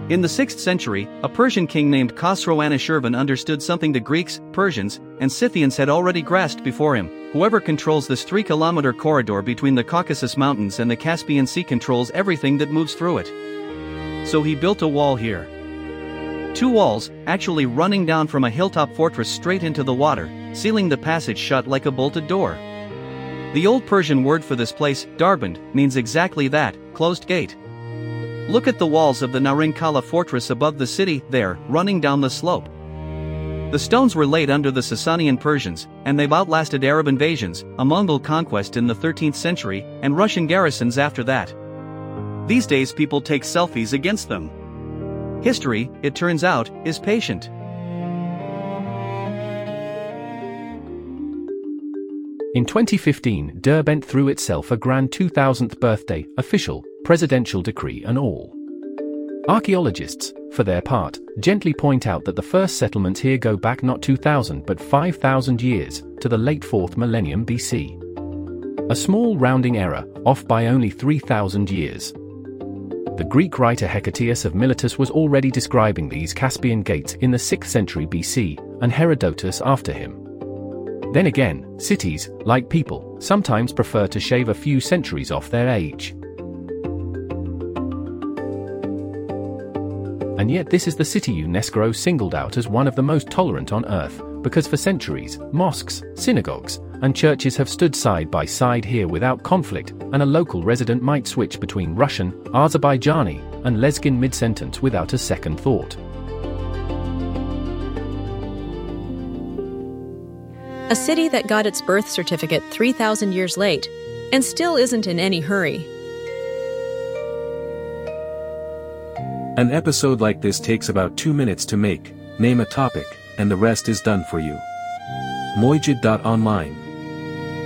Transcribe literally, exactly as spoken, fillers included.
In the sixth century, a Persian king named Khosrow-Anushirvan understood something the Greeks, Persians, and Scythians had already grasped before him. Whoever controls this three-kilometer corridor between the Caucasus Mountains and the Caspian Sea controls everything that moves through it. So he built a wall here. Two walls, actually running down from a hilltop fortress straight into the water, sealing the passage shut like a bolted door. The old Persian word for this place, Darband, means exactly that, closed gate. Look at the walls of the Narinkala fortress above the city, there, running down the slope. The stones were laid under the Sasanian Persians, and they've outlasted Arab invasions, a Mongol conquest in the thirteenth century, and Russian garrisons after that. These days people take selfies against them. History, it turns out, is patient. In twenty fifteen, Derbent threw itself a grand two thousandth birthday, official, presidential decree and all. Archaeologists, for their part, gently point out that the first settlements here go back not two thousand but five thousand years, to the late fourth millennium B C. A small rounding error, off by only three thousand years. The Greek writer Hecataeus of Miletus was already describing these Caspian gates in the sixth century B C, and Herodotus after him. Then again, cities, like people, sometimes prefer to shave a few centuries off their age. And yet this is the city UNESCO singled out as one of the most tolerant on earth, because for centuries, mosques, synagogues, and churches have stood side by side here without conflict, and a local resident might switch between Russian, Azerbaijani, and Lezgin mid-sentence without a second thought. A city that got its birth certificate three thousand years late, and still isn't in any hurry. An episode like this takes about two minutes to make. Name a topic, and the rest is done for you. Mojid dot online